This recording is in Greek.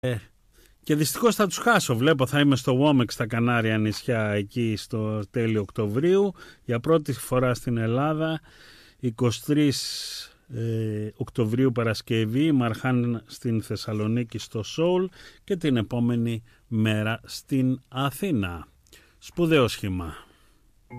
Και δυστυχώς θα τους χάσω. Βλέπω θα είμαι στο Womex στα Κανάρια νησιά εκεί στο τέλειο Οκτωβρίου. Για πρώτη φορά στην Ελλάδα 23 Οκτωβρίου Παρασκευή, Μαρχάν στην Θεσσαλονίκη στο Σόουλ και την επόμενη μέρα στην Αθήνα. Σπουδαίο σχήμα.